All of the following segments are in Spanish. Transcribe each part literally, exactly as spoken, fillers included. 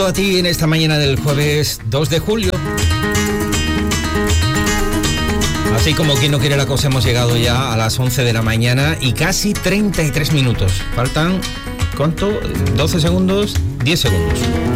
A ti en esta mañana del jueves dos de julio. Así como quien no quiere la cosa, hemos llegado ya a las once de la mañana y casi treinta y tres minutos. Faltan, ¿cuánto? doce segundos, diez segundos.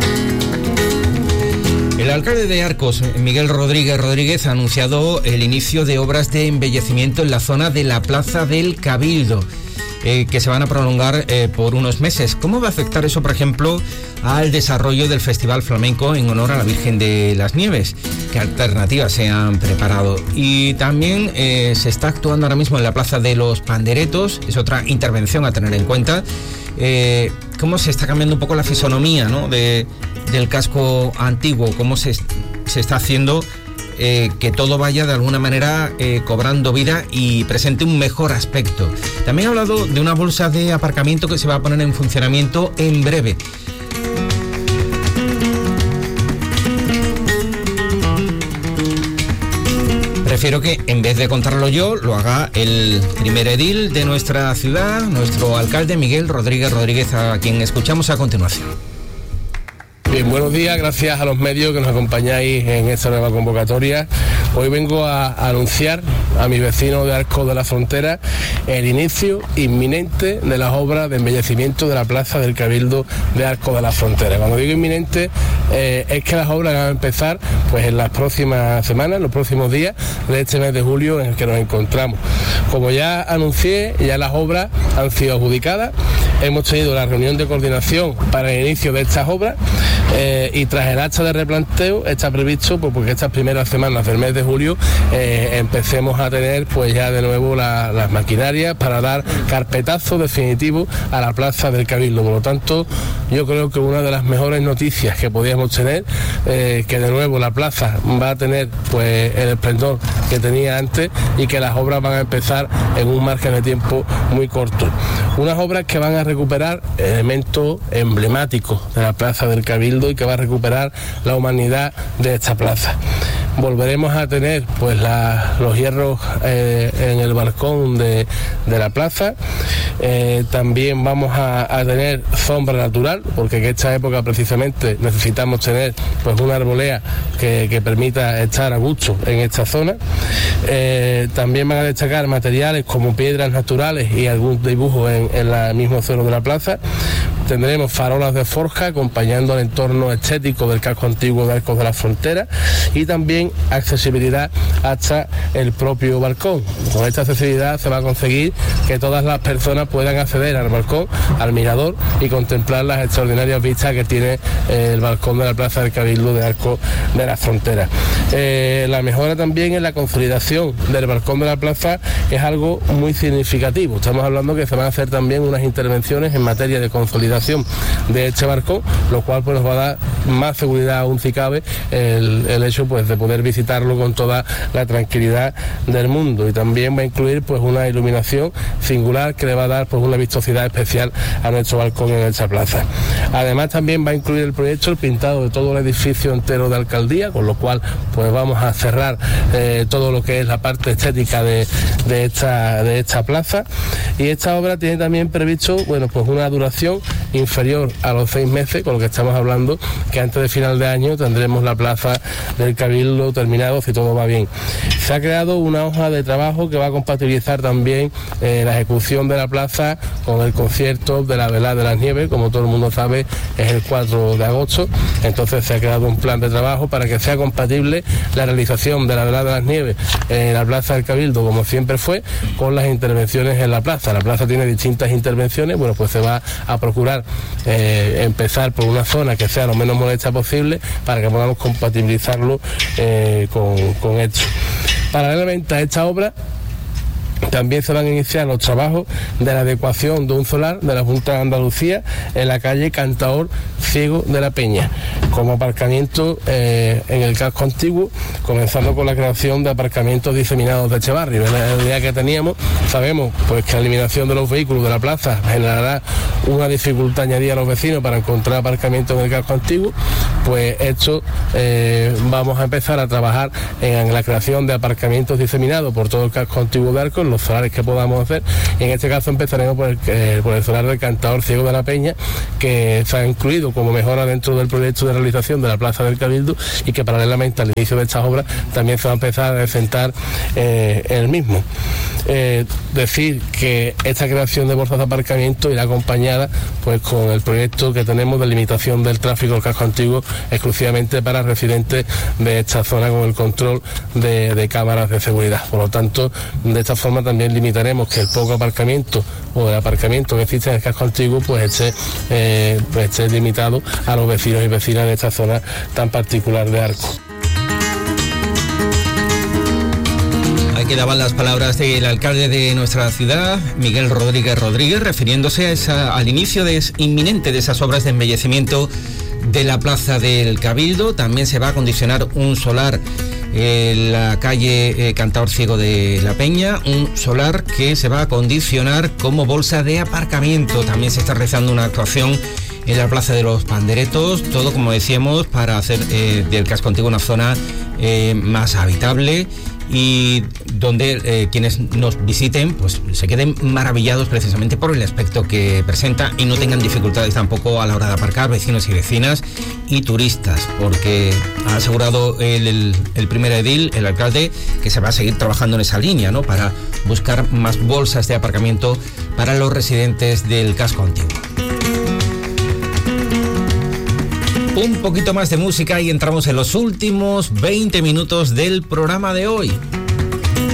El alcalde de Arcos, Miguel Rodríguez Rodríguez, ha anunciado el inicio de obras de embellecimiento en la zona de la Plaza del Cabildo, eh, que se van a prolongar eh, por unos meses. ¿Cómo va a afectar eso, por ejemplo, al desarrollo del Festival Flamenco en honor a la Virgen de las Nieves? ¿Qué alternativas se han preparado? Y también eh, se está actuando ahora mismo en la Plaza de los Panderetos, es otra intervención a tener en cuenta. Eh, cómo se está cambiando un poco la fisonomía, ¿no?, de, del casco antiguo, cómo se, se está haciendo eh, que todo vaya de alguna manera eh, cobrando vida y presente un mejor aspecto. También ha hablado de una bolsa de aparcamiento que se va a poner en funcionamiento en breve. Prefiero que, en vez de contarlo yo, lo haga el primer edil de nuestra ciudad, nuestro alcalde Miguel Rodríguez Rodríguez, a quien escuchamos a continuación. Bien, buenos días, gracias a los medios que nos acompañáis en esta nueva convocatoria. Hoy vengo a, a anunciar a mis vecinos de Arcos de la Frontera el inicio inminente de las obras de embellecimiento de la Plaza del Cabildo de Arcos de la Frontera. Cuando digo inminente, eh, es que las obras van a empezar pues en las próximas semanas, en los próximos días de este mes de julio en el que nos encontramos. Como ya anuncié, ya las obras han sido adjudicadas. Hemos tenido la reunión de coordinación para el inicio de estas obras eh, y tras el acta de replanteo está previsto pues, porque estas primeras semanas del mes de julio eh, empecemos a tener pues ya de nuevo la, las maquinarias para dar carpetazo definitivo a la Plaza del Cabildo. Por lo tanto, yo creo que una de las mejores noticias que podíamos tener, eh, que de nuevo la plaza va a tener pues el esplendor que tenía antes y que las obras van a empezar en un margen de tiempo muy corto. Unas obras que van a recuperar elementos emblemáticos de la Plaza del Cabildo y que va a recuperar la humanidad de esta plaza. Volveremos a tener pues la, los hierros eh, en el balcón de, de la plaza. Eh, también vamos a, a tener sombra natural, porque en esta época precisamente necesitamos tener pues una arbolea que, que permita estar a gusto en esta zona. Eh, también van a destacar materiales como piedras naturales y algún dibujo en, en la misma zona de la plaza. Tendremos farolas de forja acompañando el entorno estético del casco antiguo de Arcos de la Frontera y también accesibilidad hasta el propio balcón. Con esta accesibilidad se va a conseguir que todas las personas puedan acceder al balcón, al mirador y contemplar las extraordinarias vistas que tiene el balcón de la Plaza del Cabildo de Arcos de la Frontera. Eh, la mejora también en la consolidación del balcón de la plaza es algo muy significativo. Estamos hablando que se van a hacer también unas intervenciones en materia de consolidación de este balcón, lo cual pues nos va a dar más seguridad aún si cabe el, el hecho pues de poder visitarlo con toda la tranquilidad del mundo, y también va a incluir pues una iluminación singular que le va a dar pues una vistosidad especial a nuestro balcón en esta plaza. Además también va a incluir el proyecto el pintado de todo el edificio entero de alcaldía, con lo cual pues vamos a cerrar eh, todo lo que es la parte estética de, de, esta, de esta plaza, y esta obra tiene también previsto bueno pues una duración inferior a los seis meses, con lo que estamos hablando que antes de final de año tendremos la Plaza del Cabildo terminado si todo va bien. Se ha creado una hoja de trabajo que va a compatibilizar también eh, la ejecución de la plaza con el concierto de la Velada de las Nieves. Como todo el mundo sabe, es el cuatro de agosto, entonces se ha creado un plan de trabajo para que sea compatible la realización de la Velada de las Nieves en la Plaza del Cabildo, como siempre fue, con las intervenciones en la plaza. La plaza tiene distintas intervenciones, bueno pues se va a procurar eh, empezar por una zona que sea lo menos molesta posible para que podamos compatibilizarlo eh, con, con esto. Paralelamente a esta obra también se van a iniciar los trabajos de la adecuación de un solar de la Junta de Andalucía en la calle Cantaor Ciego de la Peña, como aparcamiento eh, en el casco antiguo, comenzando con la creación de aparcamientos diseminados de este barrio. En la idea que teníamos, sabemos pues que la eliminación de los vehículos de la plaza generará una dificultad añadida a los vecinos para encontrar aparcamientos en el casco antiguo, pues esto eh, vamos a empezar a trabajar en la creación de aparcamientos diseminados por todo el casco antiguo de Arcos, los solares que podamos hacer, y en este caso empezaremos por el, eh, por el solar del Cantador Ciego de la Peña, que se ha incluido como mejora dentro del proyecto de realización de la Plaza del Cabildo, y que paralelamente al inicio de estas obras también se va a empezar a decentar eh, el mismo. Eh, decir que esta creación de bolsas de aparcamiento irá acompañada pues con el proyecto que tenemos de limitación del tráfico del casco antiguo exclusivamente para residentes de esta zona, con el control de, de cámaras de seguridad. Por lo tanto, de esta forma también limitaremos que el poco aparcamiento o el aparcamiento que existe en el casco antiguo pues esté, eh, pues esté limitado a los vecinos y vecinas de esta zona tan particular de Arcos. Ahí quedaban las palabras del alcalde de nuestra ciudad, Miguel Rodríguez Rodríguez, refiriéndose a esa, al inicio de, inminente de esas obras de embellecimiento de la Plaza del Cabildo. También se va a acondicionar un solar en la calle eh, Cantador Ciego de la Peña, un solar que se va a acondicionar como bolsa de aparcamiento. También se está realizando una actuación en la Plaza de los Panderetos, todo, como decíamos, para hacer eh, del casco antiguo una zona eh, más habitable, y donde eh, quienes nos visiten pues se queden maravillados precisamente por el aspecto que presenta y no tengan dificultades tampoco a la hora de aparcar, vecinos y vecinas y turistas, porque ha asegurado el, el, el primer edil, el alcalde, que se va a seguir trabajando en esa línea, ¿no?, para buscar más bolsas de aparcamiento para los residentes del casco antiguo. Un poquito más de música y entramos en los últimos veinte minutos del programa de hoy.